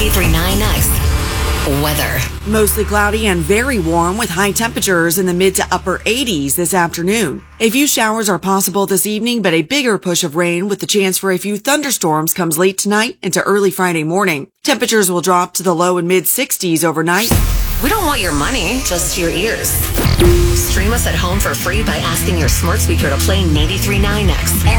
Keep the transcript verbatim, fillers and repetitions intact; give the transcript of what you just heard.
ninety-three point nine X weather. Mostly cloudy and very warm with high temperatures in the mid to upper eighties this afternoon. A few showers are possible this evening, but a bigger push of rain with the chance for a few thunderstorms comes late tonight into early Friday morning. Temperatures will drop to the low and mid sixties overnight. We don't want your money, just your ears. Stream us at home for free by asking your smart speaker to play ninety-three point nine X.